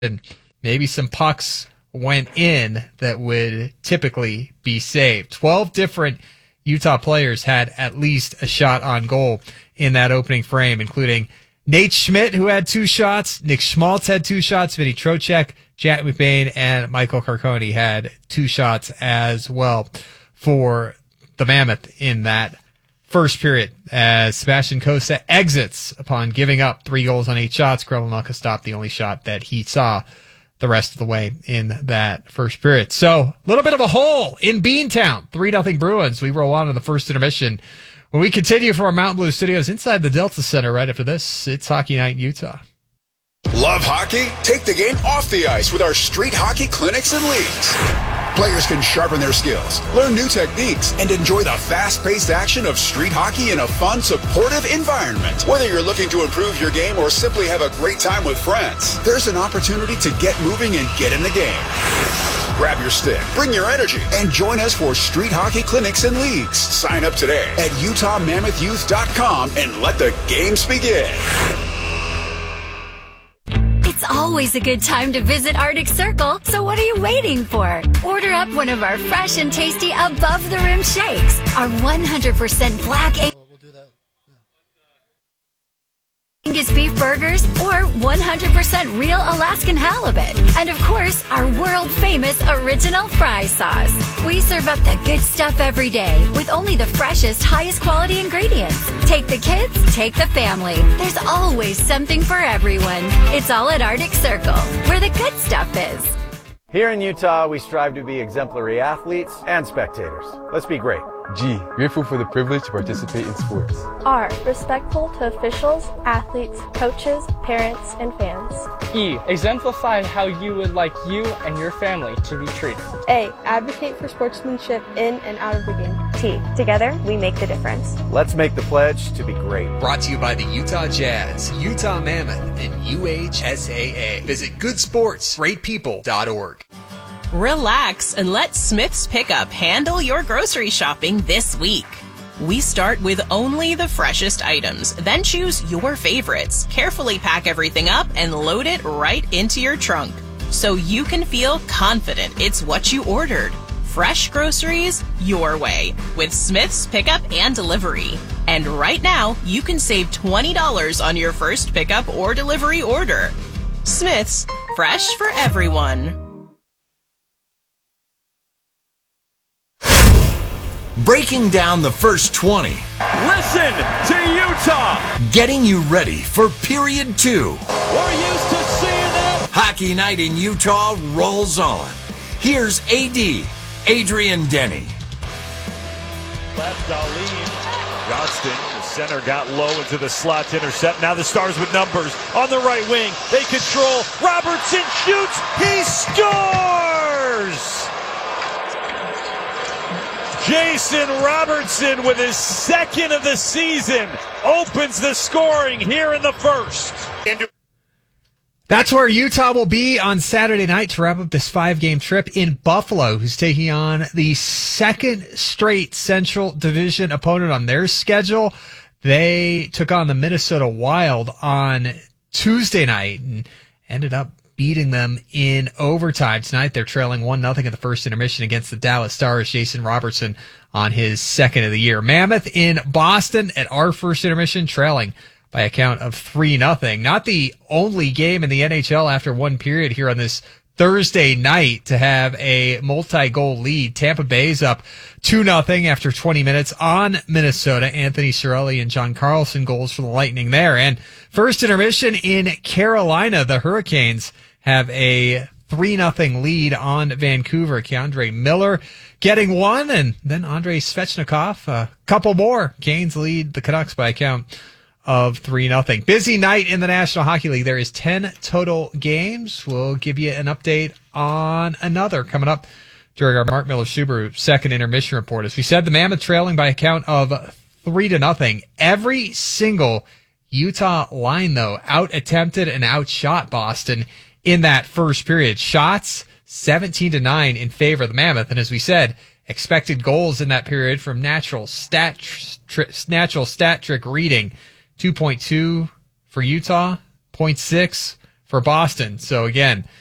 and maybe some pucks went in that would typically be saved. 12 different Utah players had at least a shot on goal in that opening frame, including Nate Schmidt, who had 2 shots, Nick Schmaltz had 2 shots, Vinny Trocheck, Jack McBain, and Michael Carcone had 2 shots as well for the Mammoth in that first period. As Sebastian Cossa exits upon giving up 3 goals on 8 shots, Krelomaka stopped the only shot that he saw the rest of the way in that first period. So a little bit of a hole in Beantown. 3-0 Bruins. We roll on to the first intermission. When we continue from our Mountain Blue Studios inside the Delta Center right after this, it's Hockey Night in Utah. Love hockey? Take the game off the ice with our street hockey clinics and leagues. Players can sharpen their skills, learn new techniques, and enjoy the fast-paced action of street hockey in a fun, supportive environment. Whether you're looking to improve your game or simply have a great time with friends, there's an opportunity to get moving and get in the game. Grab your stick, bring your energy, and join us for street hockey clinics and leagues. Sign up today at UtahMammothYouth.com and let the games begin. It's always a good time to visit Arctic Circle, so what are you waiting for? Order up one of our fresh and tasty above-the-rim shakes, our 100% black Angus beef burgers, or 100% real Alaskan halibut. And of course, our world-famous original fry sauce. We serve up the good stuff every day with only the freshest, highest quality ingredients. Take the kids, take the family. There's always something for everyone. It's all at Arctic Circle, where the good stuff is. Here in Utah, we strive to be exemplary athletes and spectators. Let's be great. G, grateful for the privilege to participate in sports. R, respectful to officials, athletes, coaches, parents, and fans. E, exemplify how you would like you and your family to be treated. A, advocate for sportsmanship in and out of the game. T, together we make the difference. Let's make the pledge to be great. Brought to you by the Utah Jazz, Utah Mammoth, and UHSAA. Visit goodsportsgreatpeople.org. Relax and let Smith's Pickup handle your grocery shopping this week. We start with only the freshest items, then choose your favorites, carefully pack everything up, and load it right into your trunk so you can feel confident it's what you ordered. Fresh groceries your way with Smith's Pickup and Delivery. And right now, you can save $20 on your first pickup or delivery order. Smith's, fresh for everyone. Breaking down the first 20. Listen to Utah. Getting you ready for period 2. We're used to seeing it. Hockey Night in Utah rolls on. Here's AD, Adrian Denny. Left Darlene. Johnston, the center, got low into the slot to intercept. Now the Stars with numbers on the right wing. They control. Robertson shoots. He scores! Jason Robertson, with his second of the season, opens the scoring here in the first. That's where Utah will be on Saturday night to wrap up this 5-game trip in Buffalo, who's taking on the second straight Central Division opponent on their schedule. They took on the Minnesota Wild on Tuesday night and ended up beating them in overtime. Tonight, they're trailing 1-0 in the first intermission against the Dallas Stars. Jason Robertson on his second of the year. Mammoth in Boston at our first intermission, trailing by a count of 3-0. Not the only game in the NHL after one period here on this Thursday night to have a multi-goal lead. Tampa Bay's up 2-0 after 20 minutes on Minnesota. Anthony Cirelli and John Carlson goals for the Lightning there. And first intermission in Carolina, the Hurricanes have a 3-0 lead on Vancouver. Keandre Miller getting one, and then Andrei Svechnikov, a couple more. Canes lead the Canucks by a count of 3-0. Busy night in the National Hockey League. There is 10 total games. We'll give you an update on another coming up during our Mark Miller Subaru second intermission report. As we said, the Mammoth trailing by a count of 3-0. Every single Utah line, though, out-attempted and outshot Boston in that first period. Shots 17-9 in favor of the Mammoth. And as we said, expected goals in that period from natural stat trick reading. 2.2 for Utah, 0.6 for Boston. So again,